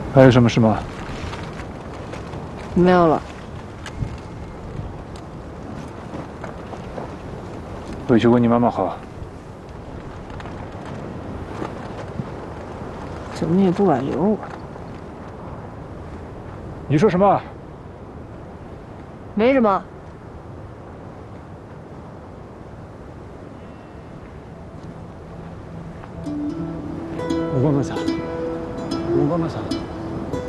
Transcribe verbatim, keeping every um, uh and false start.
还有什么事吗？ 没有了。 回去问你妈妈好。 怎么也不挽留我？ 你说什么？ 没什么。 我帮忙想，我帮忙想。